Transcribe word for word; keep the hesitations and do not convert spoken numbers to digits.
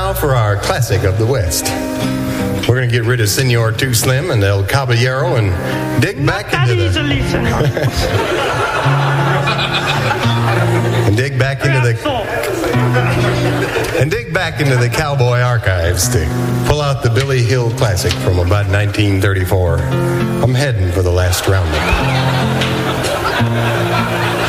now for our classic of the West. We're going to get rid of Senor Too Slim and El Caballero and dig Not back that into easily, the senor. and dig back into the and dig back into the cowboy archives to pull out the Billy Hill classic from about nineteen thirty-four. I'm heading for the last roundup.